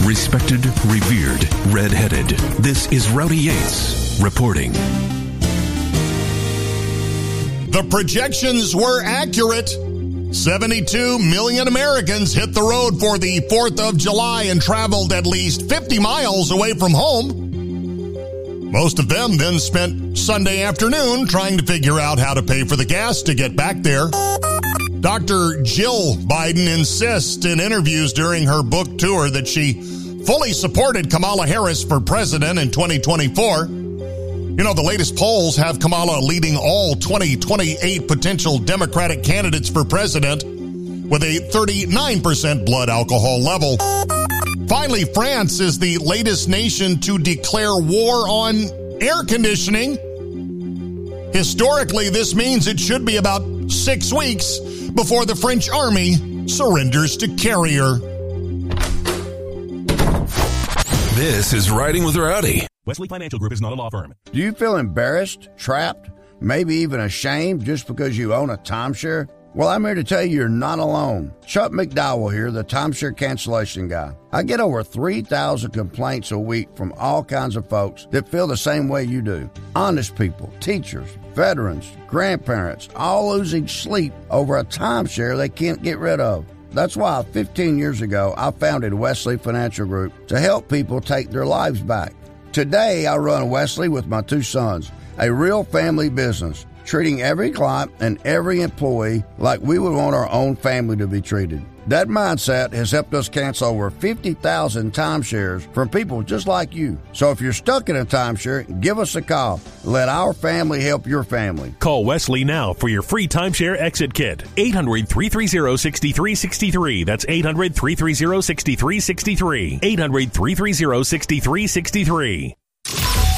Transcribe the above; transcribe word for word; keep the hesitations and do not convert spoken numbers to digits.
Respected, revered, red-headed. This is Rowdy Yates reporting. The projections were accurate. seventy-two million Americans hit the road for the fourth of July and traveled at least fifty miles away from home. Most of them then spent Sunday afternoon trying to figure out how to pay for the gas to get back there. Doctor Jill Biden insists in interviews during her book tour that she fully supported Kamala Harris for president in twenty twenty-four. You know, the latest polls have Kamala leading all twenty twenty-eight potential Democratic candidates for president with a thirty-nine percent blood alcohol level. Finally, France is the latest nation to declare war on air conditioning. Historically, this means it should be about six weeks before the French army surrenders to Carrier. This is Riding with Rowdy. Wesley Financial Group is not a law firm. Do you feel embarrassed, trapped, maybe even ashamed just because you own a timeshare? Well, I'm here to tell you you're not alone. Chuck McDowell here, the timeshare cancellation guy. I get over three thousand complaints a week from all kinds of folks that feel the same way you do. Honest people, teachers, veterans, grandparents, all losing sleep over a timeshare they can't get rid of. That's why fifteen years ago, I founded Wesley Financial Group to help people take their lives back. Today, I run Wesley with my two sons, a real family business, treating every client and every employee like we would want our own family to be treated. That mindset has helped us cancel over fifty thousand timeshares from people just like you. So if you're stuck in a timeshare, give us a call. Let our family help your family. Call Wesley now for your free timeshare exit kit. eight hundred, three three zero, six three six three. That's eight hundred, three three zero, six three six three. eight hundred, three three zero, six three six three.